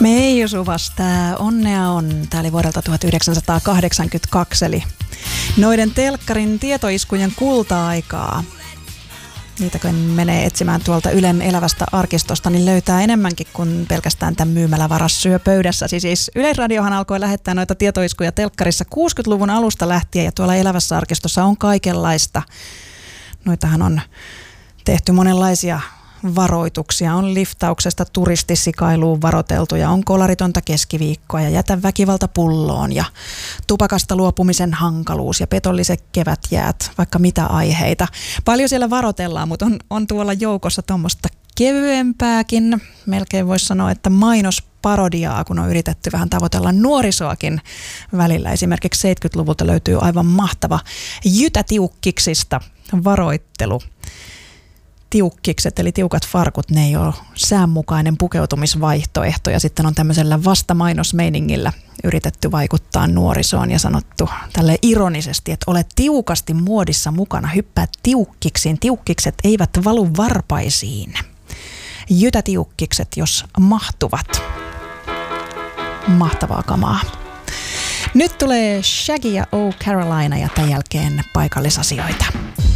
Meiju Suvas, tää Onnea on. Tää oli vuodelta 1982, eli noiden telkkarin tietoiskujen kulta-aikaa. Niitä kun menee etsimään tuolta Ylen elävästä arkistosta, niin löytää enemmänkin kuin pelkästään tämän myymälävaras syö pöydässä. Siis Yleisradiohan alkoi lähettää noita tietoiskuja telkkarissa 60-luvun alusta lähtien, ja tuolla elävässä arkistossa on kaikenlaista. Noitahan on tehty monenlaisia varoituksia. On liftauksesta turistisikailuun varoteltu ja on kolaritonta keskiviikkoa ja jätä väkivalta pulloon ja tupakasta luopumisen hankaluus ja petolliset kevätjäät, vaikka mitä aiheita. Paljon siellä varotellaan, mutta on tuolla joukossa tuommoista kevyempääkin. Melkein voisi sanoa, että mainosparodiaa, kun on yritetty vähän tavoitella nuorisoakin välillä. Esimerkiksi 70-luvulta löytyy aivan mahtava Jytätiukkiksista varoittelu. Tiukkikset, eli tiukat farkut, ne ei ole säänmukainen pukeutumisvaihtoehto, ja sitten on tämmöisellä vastamainosmeiningillä yritetty vaikuttaa nuorisoon ja sanottu tälle ironisesti, että ole tiukasti muodissa mukana, hyppää tiukkiksiin, tiukkikset eivät valu varpaisiin. Jytätiukkikset, jos mahtuvat. Mahtavaa kamaa. Nyt tulee Shaggy ja Oh Carolina ja tämän jälkeen paikallisasioita.